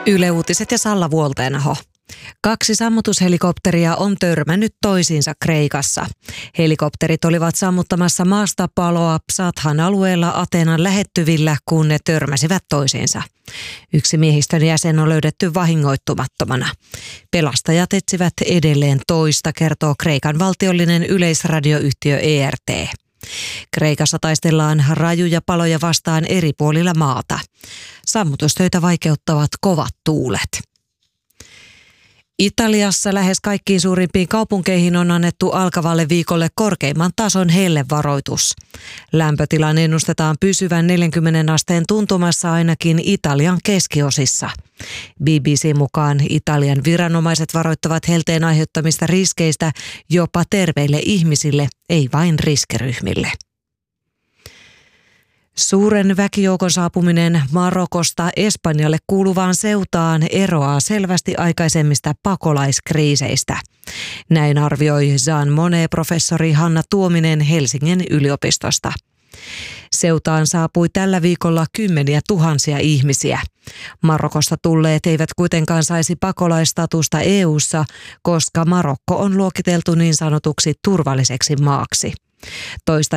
Yle Uutiset ja Salla Vuolteenaho. 2 sammutushelikopteria on törmännyt toisiinsa Kreikassa. Helikopterit olivat sammuttamassa maastapaloa Psathan alueella Ateenan lähettyvillä, kun ne törmäsivät toisiinsa. 1 miehistön jäsen on löydetty vahingoittumattomana. Pelastajat etsivät edelleen toista, kertoo Kreikan valtiollinen yleisradioyhtiö ERT. Kreikassa taistellaan rajuja paloja vastaan eri puolilla maata. Sammutustöitä vaikeuttavat kovat tuulet. Italiassa lähes kaikkiin suurimpiin kaupunkeihin on annettu alkavalle viikolle korkeimman tason hellevaroitus. Lämpötilan ennustetaan pysyvän 40 asteen tuntumassa ainakin Italian keskiosissa. BBC mukaan Italian viranomaiset varoittavat helteen aiheuttamista riskeistä jopa terveille ihmisille, ei vain riskiryhmille. Suuren väkijoukon saapuminen Marokosta Espanjalle kuuluvaan Ceutaan eroaa selvästi aikaisemmista pakolaiskriiseistä. Näin arvioi Jean Monnet-professori Hanna Tuominen Helsingin yliopistosta. Ceutaan saapui tällä viikolla kymmeniä tuhansia ihmisiä. Marokosta tulleet eivät kuitenkaan saisi pakolaistatusta EU:ssa, koska Marokko on luokiteltu niin sanotuksi turvalliseksi maaksi.